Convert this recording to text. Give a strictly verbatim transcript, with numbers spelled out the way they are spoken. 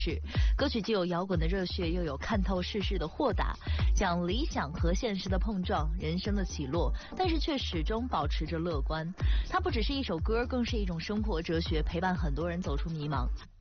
是歌曲既有摇滚的热血，又有看透世事的豁达，讲理想和现实的碰撞，人生的起落，但是却始终保持着乐观。它不只是一首歌，更是一种生活哲学，陪伴很多人走出迷茫。